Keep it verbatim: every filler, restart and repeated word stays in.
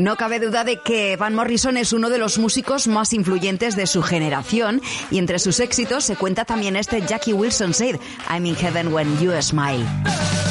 No cabe duda de que Van Morrison es uno de los músicos más influyentes de su generación y entre sus éxitos se cuenta también este Jackie Wilson Said, I'm in heaven when you smile.